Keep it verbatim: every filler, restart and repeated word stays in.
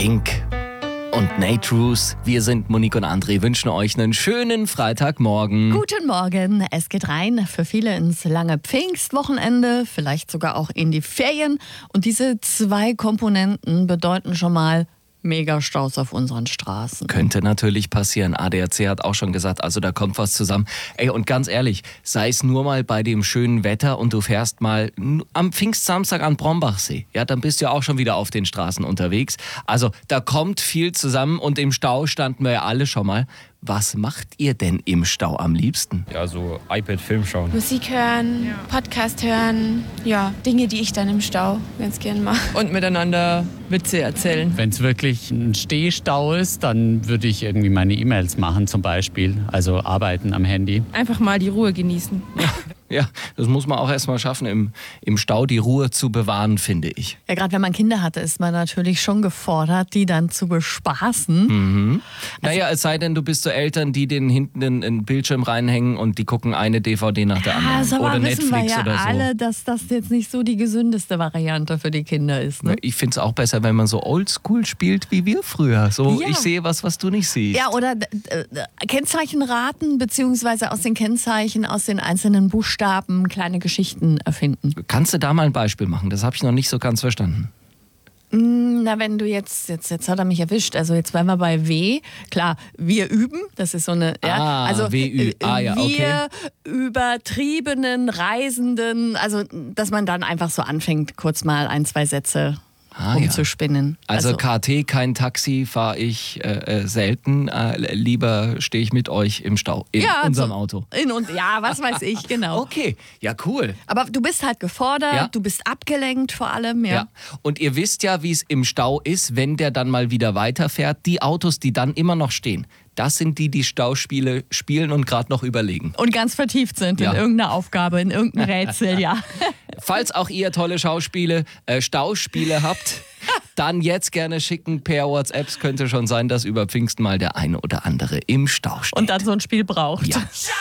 Pink und Nate Ruess. Wir sind Monique und André, wünschen euch einen schönen Freitagmorgen. Guten Morgen. Es geht rein für viele ins lange Pfingstwochenende, vielleicht sogar auch in die Ferien. Und diese zwei Komponenten bedeuten schon mal Megastaus auf unseren Straßen. Könnte natürlich passieren. A D A C hat auch schon gesagt, also da kommt was zusammen. Ey, und ganz ehrlich, sei es nur mal bei dem schönen Wetter und du fährst mal am Pfingstsamstag an Brombachsee. Ja, dann bist du ja auch schon wieder auf den Straßen unterwegs. Also da kommt viel zusammen und im Stau standen wir ja alle schon mal. Was macht ihr denn im Stau am liebsten? Ja, so iPad-Film schauen. Musik hören, ja. Podcast hören, ja, Dinge, die ich dann im Stau ganz gern mache. Und miteinander Witze erzählen. Wenn es wirklich ein Stehstau ist, dann würde ich irgendwie meine E-Mails machen zum Beispiel, also arbeiten am Handy. Einfach mal die Ruhe genießen. Ja, das muss man auch erstmal schaffen, im, im Stau die Ruhe zu bewahren, finde ich. Ja, gerade wenn man Kinder hatte, ist man natürlich schon gefordert, die dann zu bespaßen. Mhm. Also, naja, es sei denn, du bist so Eltern, die den hinten in den Bildschirm reinhängen und die gucken eine D V D nach der anderen. Ja, oder wissen Netflix wir ja oder so. alle, dass das jetzt nicht so die gesündeste Variante für die Kinder ist. Ne? Ich finde es auch besser, wenn man so oldschool spielt wie wir früher. So, Ja. ich sehe was, was du nicht siehst. Ja, oder äh, Kennzeichen raten, beziehungsweise aus den Kennzeichen, aus den einzelnen Buchstaben kleine Geschichten erfinden. Kannst du da mal ein Beispiel machen? Das habe ich noch nicht so ganz verstanden. Na, wenn du jetzt, jetzt, jetzt hat er mich erwischt, also jetzt wären wir bei W, klar, wir üben, das ist so eine, ja, Ah, also W Ü, ah, ja, wir übertriebenen Reisenden, also dass man dann einfach so anfängt, kurz mal ein, zwei Sätze Ah, rumzuspinnen. Ja. Also, Also K T, kein Taxi, fahre ich äh, selten. Äh, lieber stehe ich mit euch im Stau, in ja, unserem so, Auto. In und, ja, was weiß ich, genau. Okay, ja cool. Aber du bist halt gefordert, Ja. du bist abgelenkt vor allem. Ja. Ja. Und ihr wisst ja, wie es im Stau ist, wenn der dann mal wieder weiterfährt. Die Autos, die dann immer noch stehen, das sind die, die Stauspiele spielen und gerade noch überlegen. Und ganz vertieft sind Ja. in irgendeiner Aufgabe, in irgendeinem Rätsel, ja. Falls auch ihr tolle Schauspiele, äh, Stauspiele habt, dann jetzt gerne schicken per WhatsApp. Könnte schon sein, dass über Pfingsten mal der eine oder andere im Stau steht. Und dann so ein Spiel braucht. Ja.